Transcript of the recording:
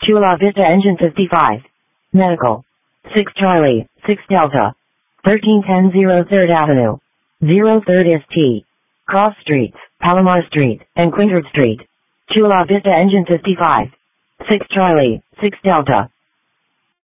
Chula Vista Engine 55. Medical. 6 Charlie, 6 Delta. 1310 3rd Avenue. 03rd St. Cross Streets, Palomar Street, and Quintard Street. Chula Vista Engine 55. 6 Charlie, 6 Delta.